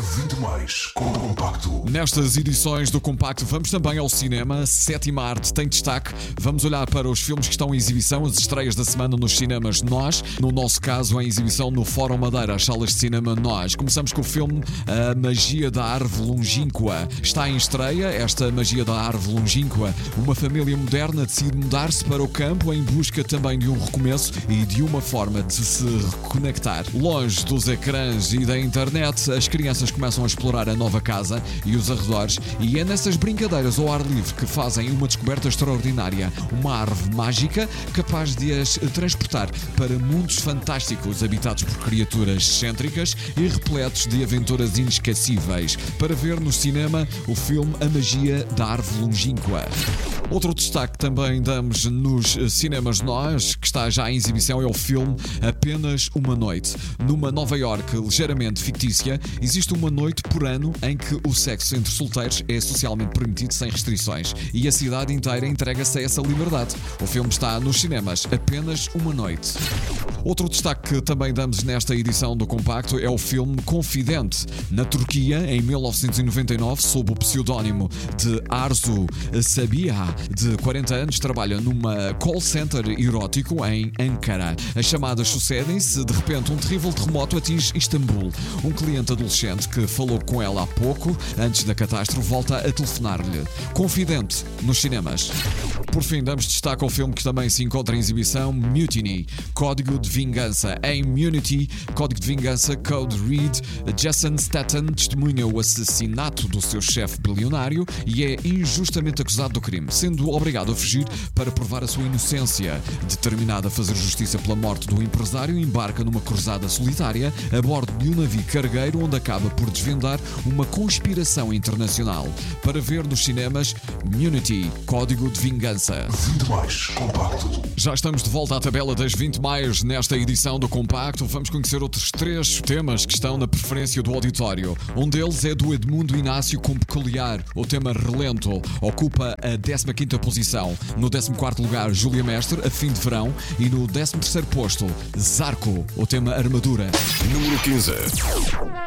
20 mais com o Compacto. Nestas edições do Compacto vamos também ao cinema. 7ª arte tem destaque. Vamos olhar para os filmes que estão em exibição, as estreias da semana nos cinemas Nós. No nosso caso, em exibição no Fórum Madeira, as salas de cinema Nós. Começamos com o filme A Magia da Árvore Longínqua. Está em estreia esta Magia da Árvore Longínqua. Uma família moderna decide mudar-se para o campo em busca também de um recomeço e de uma forma de se reconectar. Longe dos ecrãs e da internet, as crianças começam a explorar a nova casa e os arredores, e é nessas brincadeiras ao ar livre que fazem uma descoberta extraordinária, uma árvore mágica capaz de as transportar para mundos fantásticos habitados por criaturas excêntricas e repletos de aventuras inesquecíveis. Para ver no cinema o filme A Magia da Árvore Longínqua. Outro destaque também damos nos cinemas Nós, que está já em exibição, é o filme Apenas uma Noite. Numa Nova Iorque ligeiramente fictícia, existe uma noite por ano em que o sexo entre solteiros é socialmente permitido sem restrições e a cidade inteira entrega-se a essa liberdade. O filme está nos cinemas Apenas uma Noite. Outro destaque que também damos nesta edição do Compacto é o filme Confidente. Na Turquia, em 1999, sob o pseudónimo de Arzu Sabiha, de 40 anos, trabalha numa call center erótico em Ankara. As chamadas sucedem-se, de repente um terrível terremoto atinge Istambul. Um cliente adolescente que falou com ela há pouco, antes da catástrofe, volta a telefonar-lhe. Confidente, nos cinemas. Por fim, damos destaque ao filme que também se encontra em exibição, Mutiny, Código de Vingança. Em Mutiny, Código de Vingança, Code Red, Jason Statham testemunha o assassinato do seu chefe bilionário e é injustamente acusado do crime, sendo obrigado a fugir para provar a sua inocência. Determinado a fazer justiça pela morte do empresário, embarca numa cruzada solitária a bordo de um navio cargueiro onde acaba por desvendar uma conspiração internacional. Para ver nos cinemas, Mutiny, Código de Vingança. 20 mais Compacto. Já estamos de volta à tabela das 20 mais nesta edição do Compacto. Vamos conhecer outros 3 temas que estão na preferência do auditório. Um deles é do Edmundo Inácio com Peculiar. O tema Relento ocupa a 15ª posição. No 14º lugar, Júlia Mestre, A Fim de Verão. E no 13º posto, Zarco, o tema Armadura. Número 15.